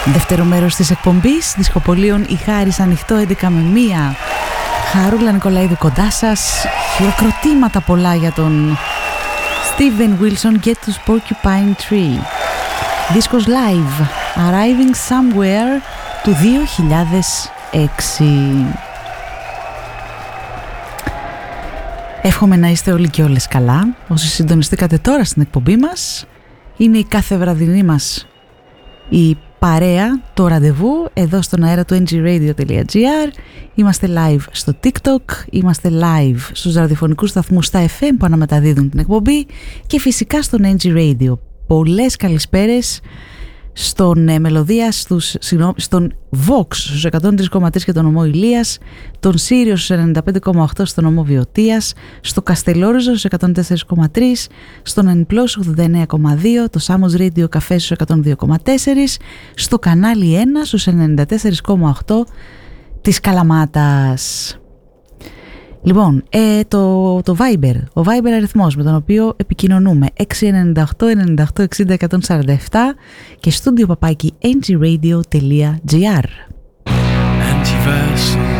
Δεύτερο μέρος της εκπομπής Δισκοπολίων η Χάρης ανοιχτό 11 με 1. Χαρούλα Νικολαίδου κοντά σας. Χειροκροτήματα πολλά για τον Steven Wilson και τους Porcupine Tree. Δίσκος live Arriving Somewhere του 2006. Εύχομαι να είστε όλοι και όλες καλά. Όσοι συντονιστήκατε τώρα στην εκπομπή μας, είναι η κάθε βραδινή μας η παρέα, το ραντεβού εδώ στον αέρα του ngradio.gr. Είμαστε live στο TikTok, είμαστε live στους ραδιοφωνικούς σταθμούς στα FM που αναμεταδίδουν την εκπομπή και φυσικά στον NG Radio. Πολλές καλησπέρες στον Μελωδία, στον Vox στους 103,3 και τον Ομό Ηλίας, τον Σύριο στους 95,8 στον Ομό Βιωτίας, στο Καστελόριζο στους 104,3, στον Ενπλός 89,2, το Σάμος Radio Καφέ στους 102,4, στο κανάλι 1 στους 94,8 της Καλαμάτας. Λοιπόν, το Viber, ο Viber αριθμός με τον οποίο επικοινωνούμε 698 98 60 147 και studio@ngradio.gr.